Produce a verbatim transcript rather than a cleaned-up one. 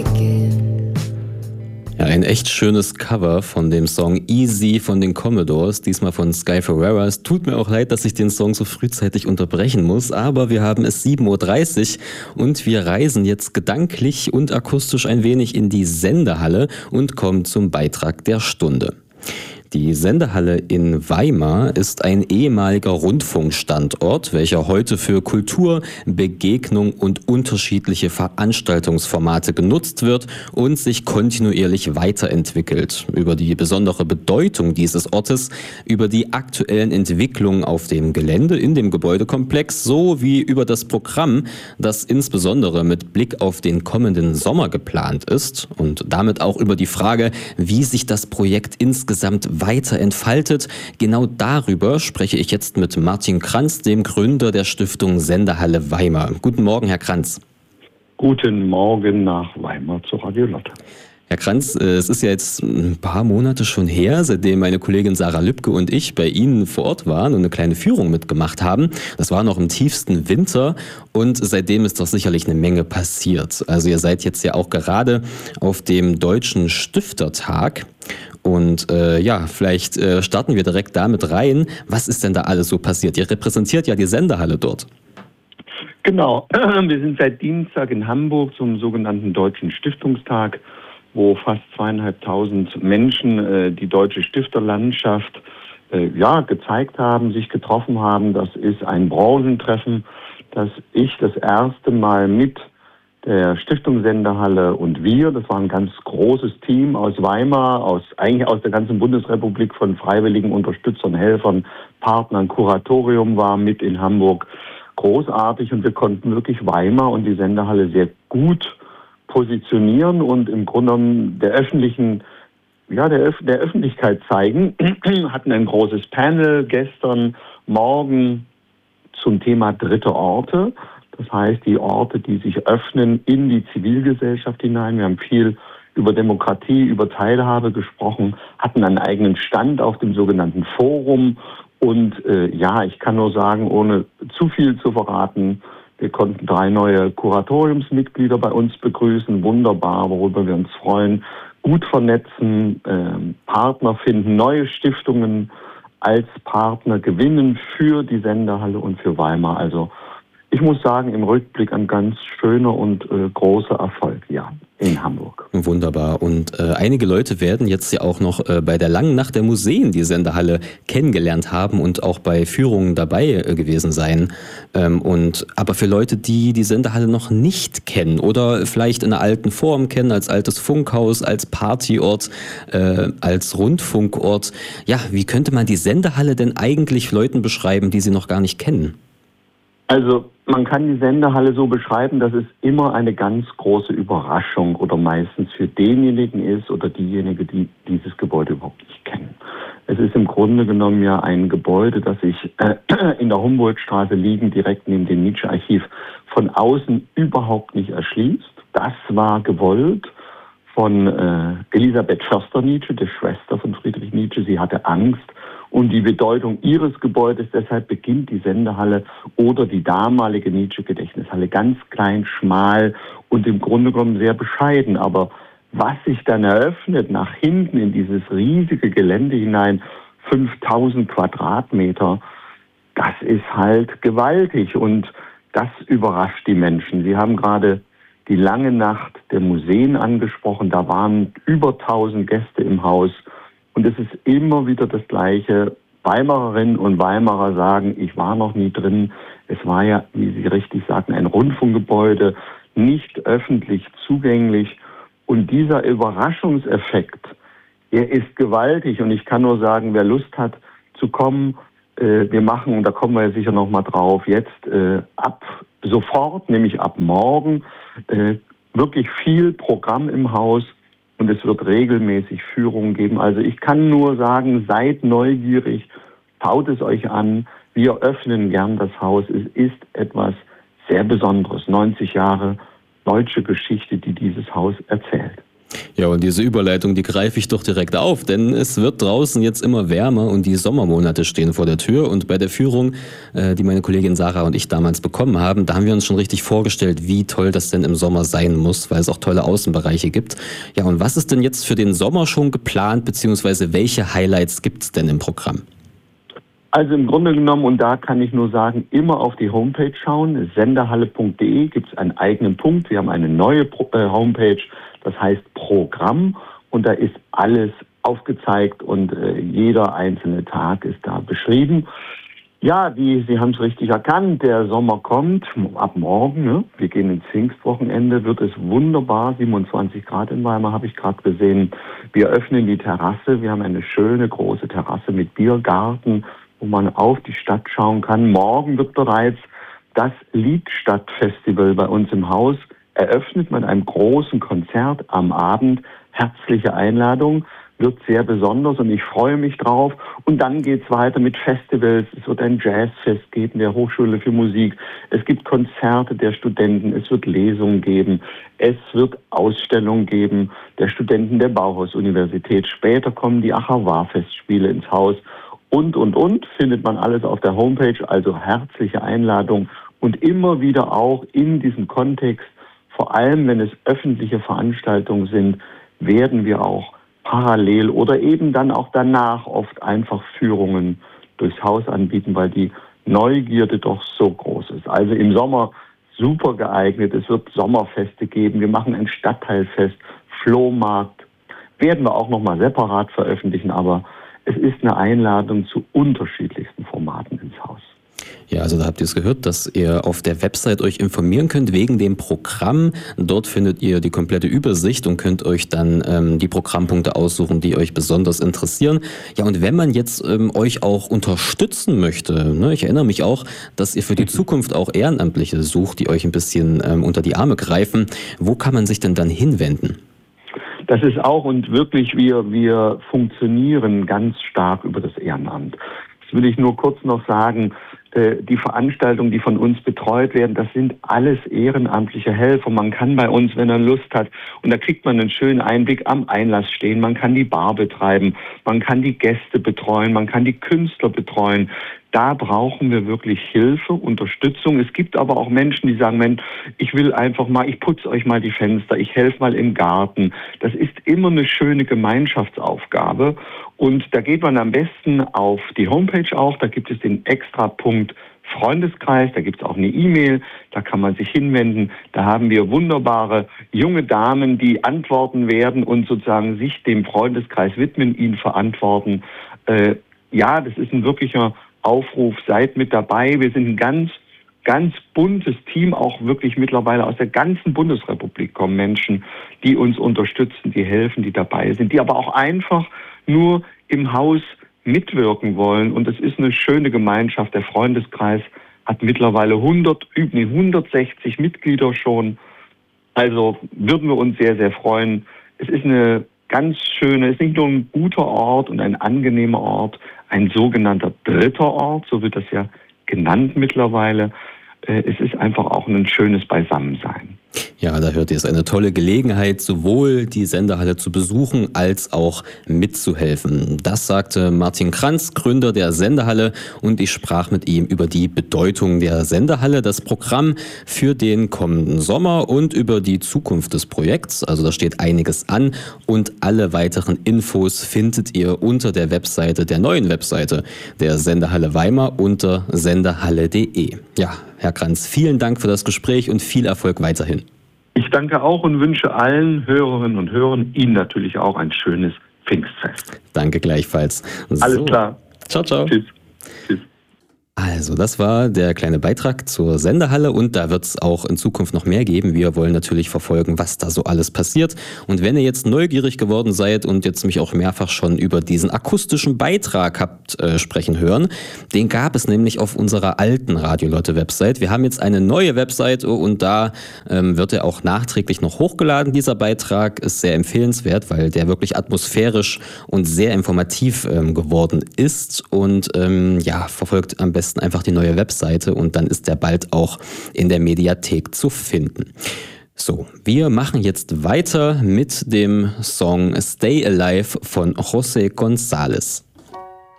Ja, ein echt schönes Cover von dem Song Easy von den Commodores, diesmal von Sky Ferreira. Es tut mir auch leid, dass ich den Song so frühzeitig unterbrechen muss, aber wir haben es sieben Uhr dreißig und wir reisen jetzt gedanklich und akustisch ein wenig in die Sendehalle und kommen zum Beitrag der Stunde. Die Sendehalle in Weimar ist ein ehemaliger Rundfunkstandort, welcher heute für Kultur, Begegnung und unterschiedliche Veranstaltungsformate genutzt wird und sich kontinuierlich weiterentwickelt. Über die besondere Bedeutung dieses Ortes, über die aktuellen Entwicklungen auf dem Gelände in dem Gebäudekomplex sowie über das Programm, das insbesondere mit Blick auf den kommenden Sommer geplant ist und damit auch über die Frage, wie sich das Projekt insgesamt weiter entfaltet. Genau darüber spreche ich jetzt mit Martin Kranz, dem Gründer der Stiftung Sendehalle Weimar. Guten Morgen, Herr Kranz. Guten Morgen nach Weimar zur Radio Lotte. Herr Kranz, es ist ja jetzt ein paar Monate schon her, seitdem meine Kollegin Sarah Lübke und ich bei Ihnen vor Ort waren und eine kleine Führung mitgemacht haben. Das war noch im tiefsten Winter und seitdem ist doch sicherlich eine Menge passiert. Also ihr seid jetzt ja auch gerade auf dem Deutschen Stiftertag. Und äh, ja, vielleicht äh, starten wir direkt damit rein. Was ist denn da alles so passiert? Ihr repräsentiert ja die Sendehalle dort. Genau, wir sind seit Dienstag in Hamburg zum sogenannten Deutschen Stiftungstag, wo fast zweieinhalbtausend Menschen äh, die deutsche Stifterlandschaft äh, ja, gezeigt haben, sich getroffen haben. Das ist ein Branchentreffen, das ich das erste Mal mit der Stiftung Sendehalle und wir, das war ein ganz großes Team aus Weimar, aus eigentlich aus der ganzen Bundesrepublik von freiwilligen Unterstützern, Helfern, Partnern, Kuratorium war mit in Hamburg. Großartig und wir konnten wirklich Weimar und die Sendehalle sehr gut positionieren und im Grunde genommen der öffentlichen, ja, der, Öf- der Öffentlichkeit zeigen. Hatten ein großes Panel gestern Morgen zum Thema dritte Orte. Das heißt, die Orte, die sich öffnen in die Zivilgesellschaft hinein. Wir haben viel über Demokratie, über Teilhabe gesprochen, hatten einen eigenen Stand auf dem sogenannten Forum. Und äh, ja, ich kann nur sagen, ohne zu viel zu verraten, wir konnten drei neue Kuratoriumsmitglieder bei uns begrüßen. Wunderbar, worüber wir uns freuen. Gut vernetzen, äh, Partner finden, neue Stiftungen als Partner gewinnen für die Sendehalle und für Weimar. Also ich muss sagen, im Rückblick ein ganz schöner und äh, großer Erfolg, ja, in Hamburg. Wunderbar. Und äh, einige Leute werden jetzt ja auch noch äh, bei der langen Nacht der Museen die Sendehalle kennengelernt haben und auch bei Führungen dabei äh, gewesen sein. Ähm, und aber für Leute, die die Sendehalle noch nicht kennen oder vielleicht in einer alten Form kennen, als altes Funkhaus, als Partyort, äh, als Rundfunkort, ja, wie könnte man die Sendehalle denn eigentlich Leuten beschreiben, die sie noch gar nicht kennen? Also man kann die Sendehalle so beschreiben, dass es immer eine ganz große Überraschung oder meistens für denjenigen ist oder diejenige, die dieses Gebäude überhaupt nicht kennen. Es ist im Grunde genommen ja ein Gebäude, das sich äh, in der Humboldtstraße liegend direkt neben dem Nietzsche-Archiv von außen überhaupt nicht erschließt. Das war gewollt von äh, Elisabeth Förster-Nietzsche, der Schwester von Friedrich Nietzsche. Sie hatte Angst um die Bedeutung ihres Gebäudes. Deshalb beginnt die Sendehalle oder die damalige Nietzsche-Gedächtnishalle ganz klein, schmal und im Grunde genommen sehr bescheiden. Aber was sich dann eröffnet nach hinten in dieses riesige Gelände hinein, fünftausend Quadratmeter, das ist halt gewaltig und das überrascht die Menschen. Sie haben gerade die lange Nacht der Museen angesprochen. Da waren über tausend Gäste im Haus. Und es ist immer wieder das Gleiche. Weimarerinnen und Weimarer sagen, ich war noch nie drin. Es war ja, wie Sie richtig sagten, ein Rundfunkgebäude, nicht öffentlich zugänglich. Und dieser Überraschungseffekt, er ist gewaltig. Und ich kann nur sagen, wer Lust hat zu kommen, äh, wir machen, und da kommen wir ja sicher noch mal drauf, jetzt äh, ab sofort, nämlich ab morgen, äh, wirklich viel Programm im Haus. Und es wird regelmäßig Führungen geben. Also ich kann nur sagen, seid neugierig, schaut es euch an. Wir öffnen gern das Haus. Es ist etwas sehr Besonderes. neunzig Jahre deutsche Geschichte, die dieses Haus erzählt. Ja, und diese Überleitung, die greife ich doch direkt auf, denn es wird draußen jetzt immer wärmer und die Sommermonate stehen vor der Tür. Und bei der Führung, äh, die meine Kollegin Sarah und ich damals bekommen haben, da haben wir uns schon richtig vorgestellt, wie toll das denn im Sommer sein muss, weil es auch tolle Außenbereiche gibt. Ja, und was ist denn jetzt für den Sommer schon geplant, beziehungsweise welche Highlights gibt es denn im Programm? Also im Grunde genommen, und da kann ich nur sagen, immer auf die Homepage schauen. senderhalle punkt de gibt es einen eigenen Punkt. Wir haben eine neue Pro- äh, Homepage, das heißt Programm. Und da ist alles aufgezeigt und äh, jeder einzelne Tag ist da beschrieben. Ja, wie Sie haben es richtig erkannt, der Sommer kommt ab morgen. Ne? Wir gehen ins Pfingstwochenende, wird es wunderbar, siebenundzwanzig Grad in Weimar, habe ich gerade gesehen. Wir öffnen die Terrasse, wir haben eine schöne große Terrasse mit Biergarten, wo man auf die Stadt schauen kann. Morgen wird bereits das Liedstadtfestival bei uns im Haus eröffnet mit einem großen Konzert am Abend. Herzliche Einladung, wird sehr besonders und ich freue mich drauf. Und dann geht es weiter mit Festivals. Es wird ein Jazzfest geben der Hochschule für Musik. Es gibt Konzerte der Studenten. Es wird Lesungen geben. Es wird Ausstellungen geben der Studenten der Bauhaus-Universität. Später kommen die Achavar-Festspiele ins Haus. Und, und, und, findet man alles auf der Homepage, also herzliche Einladung. Und immer wieder auch in diesem Kontext, vor allem wenn es öffentliche Veranstaltungen sind, werden wir auch parallel oder eben dann auch danach oft einfach Führungen durchs Haus anbieten, weil die Neugierde doch so groß ist. Also im Sommer super geeignet, es wird Sommerfeste geben, wir machen ein Stadtteilfest, Flohmarkt, werden wir auch nochmal separat veröffentlichen, aber es ist eine Einladung zu unterschiedlichsten Formaten ins Haus. Ja, also da habt ihr es gehört, dass ihr auf der Website euch informieren könnt wegen dem Programm. Dort findet ihr die komplette Übersicht und könnt euch dann ähm, die Programmpunkte aussuchen, die euch besonders interessieren. Ja, und wenn man jetzt ähm, euch auch unterstützen möchte, ne, ich erinnere mich auch, dass ihr für die Zukunft auch Ehrenamtliche sucht, die euch ein bisschen ähm, unter die Arme greifen. Wo kann man sich denn dann hinwenden? Das ist auch und wirklich, wir, wir funktionieren ganz stark über das Ehrenamt. Das will ich nur kurz noch sagen. Die Veranstaltungen, die von uns betreut werden, das sind alles ehrenamtliche Helfer. Man kann bei uns, wenn er Lust hat, und da kriegt man einen schönen Einblick, am Einlass stehen. Man kann die Bar betreiben, man kann die Gäste betreuen, man kann die Künstler betreuen. Da brauchen wir wirklich Hilfe, Unterstützung. Es gibt aber auch Menschen, die sagen, Mensch, ich will einfach mal, ich putze euch mal die Fenster, ich helfe mal im Garten. Das ist immer eine schöne Gemeinschaftsaufgabe. Und da geht man am besten auf die Homepage auch, da gibt es den Extrapunkt Freundeskreis, da gibt es auch eine E-Mail, da kann man sich hinwenden. Da haben wir wunderbare junge Damen, die antworten werden und sozusagen sich dem Freundeskreis widmen, ihn verantworten. Äh, ja, das ist ein wirklicher Aufruf, seid mit dabei. Wir sind ein ganz, ganz buntes Team, auch wirklich mittlerweile aus der ganzen Bundesrepublik kommen Menschen, die uns unterstützen, die helfen, die dabei sind, die aber auch einfach nur im Haus mitwirken wollen. Und es ist eine schöne Gemeinschaft. Der Freundeskreis hat mittlerweile hundert, nee, hundertsechzig Mitglieder schon. Also würden wir uns sehr, sehr freuen. Es ist eine ganz schöne, es ist nicht nur ein guter Ort und ein angenehmer Ort, ein sogenannter dritter Ort, so wird das ja genannt mittlerweile. Es ist einfach auch ein schönes Beisammensein. Ja, da hört ihr es, eine tolle Gelegenheit, sowohl die Sendehalle zu besuchen, als auch mitzuhelfen. Das sagte Martin Kranz, Gründer der Sendehalle, und ich sprach mit ihm über die Bedeutung der Sendehalle, das Programm für den kommenden Sommer und über die Zukunft des Projekts. Also da steht einiges an und alle weiteren Infos findet ihr unter der Webseite, der neuen Webseite der Sendehalle Weimar unter sendehalle punkt de. Ja, Herr Kranz, vielen Dank für das Gespräch und viel Erfolg weiterhin. Ich danke auch und wünsche allen Hörerinnen und Hörern, Ihnen natürlich auch ein schönes Pfingstfest. Danke gleichfalls. Alles so. klar. Ciao, ciao. Tschüss. Tschüss. Also das war der kleine Beitrag zur Sendehalle und da wird es auch in Zukunft noch mehr geben. Wir wollen natürlich verfolgen, was da so alles passiert. Und wenn ihr jetzt neugierig geworden seid und jetzt mich auch mehrfach schon über diesen akustischen Beitrag habt äh, sprechen hören, den gab es nämlich auf unserer alten Radio-Lotte-Website. Wir haben jetzt eine neue Website und da ähm, wird er auch nachträglich noch hochgeladen. Dieser Beitrag ist sehr empfehlenswert, weil der wirklich atmosphärisch und sehr informativ ähm, geworden ist und ähm, ja, verfolgt am besten einfach die neue Webseite und dann ist der bald auch in der Mediathek zu finden. So, wir machen jetzt weiter mit dem Song Stay Alive von José González.